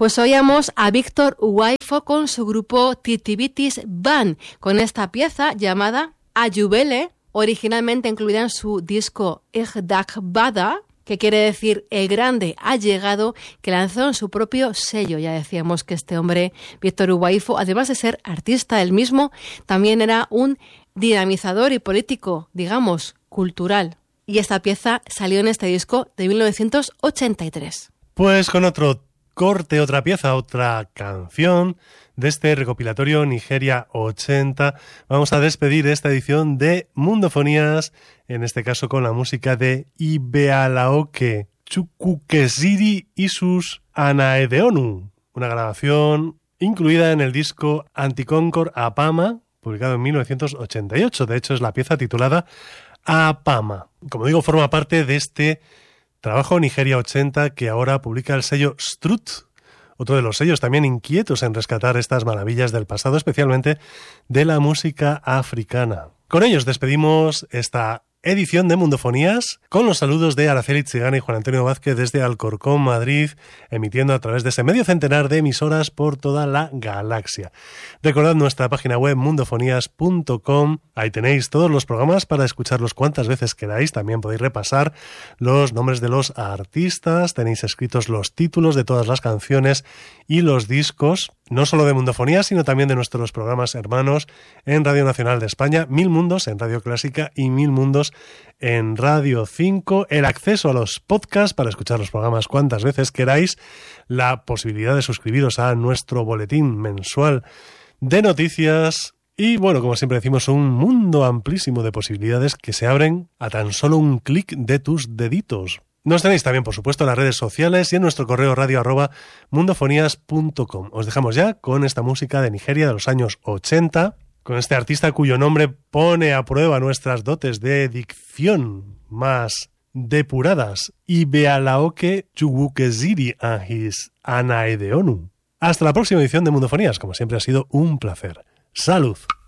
Pues oíamos a Víctor Huayfo con su grupo Titivitis Band, con esta pieza llamada Ayubele, originalmente incluida en su disco Ejdak Bada, que quiere decir El Grande ha llegado, que lanzó en su propio sello. Ya decíamos que este hombre, Víctor Huayfo, además de ser artista él mismo, también era un dinamizador y político, digamos, cultural. Y esta pieza salió en este disco de 1983. Pues con otro corte, otra pieza, otra canción de este recopilatorio Nigeria 80, vamos a despedir esta edición de Mundofonías, en este caso con la música de Ibealaoke Chukwukeziri y sus Anaedeonu, una grabación incluida en el disco Anticoncord Apama, publicado en 1988. De hecho, es la pieza titulada Apama. Como digo, forma parte de este trabajo Nigeria 80 que ahora publica el sello Strut, otro de los sellos también inquietos en rescatar estas maravillas del pasado, especialmente de la música africana. Con ellos despedimos esta edición de Mundofonías, con los saludos de Araceli Tzigana y Juan Antonio Vázquez desde Alcorcón, Madrid, emitiendo a través de ese medio centenar de emisoras por toda la galaxia. Recordad nuestra página web mundofonías.com, ahí tenéis todos los programas para escucharlos cuantas veces queráis, también podéis repasar los nombres de los artistas, tenéis escritos los títulos de todas las canciones y los discos, no solo de Mundofonías, sino también de nuestros programas hermanos en Radio Nacional de España, 1000 Mundos en Radio Clásica y 1000 Mundos en Radio 5, el acceso a los podcasts para escuchar los programas cuantas veces queráis, la posibilidad de suscribiros a nuestro boletín mensual de noticias y, bueno, como siempre decimos, un mundo amplísimo de posibilidades que se abren a tan solo un clic de tus deditos. Nos tenéis también, por supuesto, en las redes sociales y en nuestro correo radio@mundofonías.com. Os dejamos ya con esta música de Nigeria de los años 80, con este artista cuyo nombre pone a prueba nuestras dotes de dicción más depuradas, Ibealaoke Chukwukeziri and his Anaedeonu. Hasta la próxima edición de Mundofonías, como siempre ha sido un placer. ¡Salud!